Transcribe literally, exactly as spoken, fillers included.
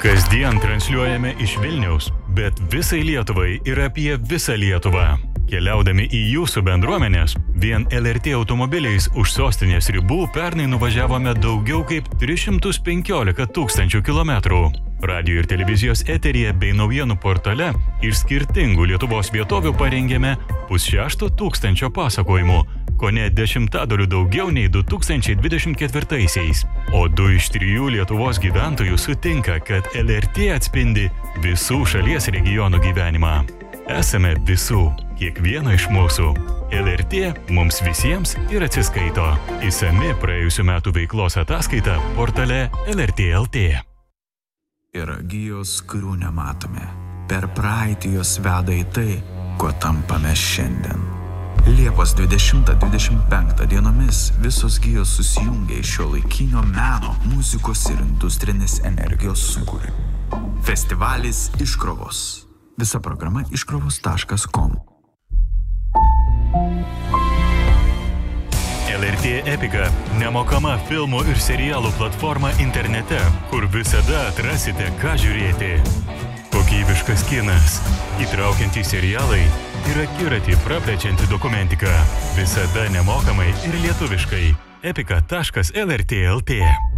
Kasdien transliuojame iš Vilniaus, bet visai Lietuvai ir apie visą Lietuvą. Keliaudami į jūsų bendruomenės, vien L R T automobiliais už sostinės ribų pernai nuvažiavome daugiau kaip tris šimtus penkiolika tūkstančių kilometrų. Radio ir televizijos eteryje bei naujienų portale iš skirtingų Lietuvos vietovių parengėme pusšešto tūkstančio pasakojimų, kone dešimtadaliu daugiau nei du tūkstančiai dvidešimt ketvirtaisiais. O du iš trijų Lietuvos gyventojų sutinka, kad L R T atspindi visų šalies regionų gyvenimą. Esame visų, kiekvieno iš mūsų. L R T mums visiems ir atsiskaito. Išsami praėjusių metų veiklos ataskaita portale L R T L T. Yra gijos, kurių nematome. Per praeitį jos veda į tai, kuo tampame šiandien. Liepos dvidešimtą dvidešimt penktą dienomis visos gijos susijungia iš šiuolaikinio meno, muzikos ir industrinės energijos sūkurį. Festivalis Iškrovos. Visa programa iškrovos taškas com. L R T Epika – nemokama filmų ir serialų platforma internete, kur visada atrasite, ką žiūrėti. Kokybiškas kinas, įtraukiantys serialai ir akiratį praplečianti dokumentika. Visada nemokamai ir lietuviškai. epika taškas L R T taškas L T